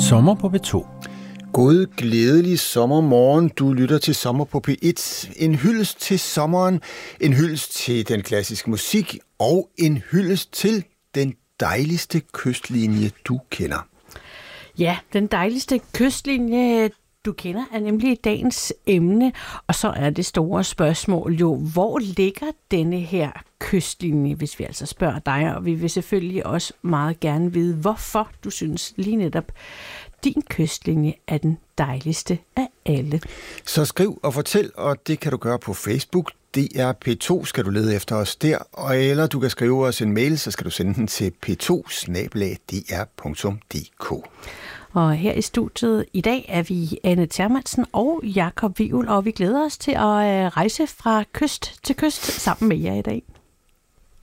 Sommer på P2. God glædelig sommermorgen. Du lytter til Sommer på P1. En hyldest til sommeren, en hyldest til den klassiske musik og en hyldest til den dejligste kystlinje, du kender. Ja, den dejligste kystlinje, du kender, er nemlig dagens emne. Og så er det store spørgsmål jo, hvor ligger denne her kystlinje, hvis vi altså spørger dig. Og vi vil selvfølgelig også meget gerne vide, hvorfor du synes lige netop, din kystlinje er den dejligste af alle. Så skriv og fortæl, og det kan du gøre på Facebook. DR P2 skal du lede efter os der, eller du kan skrive os en mail, så skal du sende den til p2@dr.dk. Og her i studiet i dag er vi Anne Termansen og Jakob Wivel, og vi glæder os til at rejse fra kyst til kyst sammen med jer i dag.